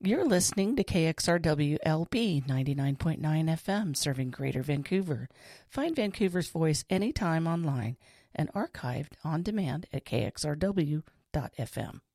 You're listening to KXRW LP 99.9 FM, serving Greater Vancouver. Find Vancouver's voice anytime online and archived on demand at kxrw.fm.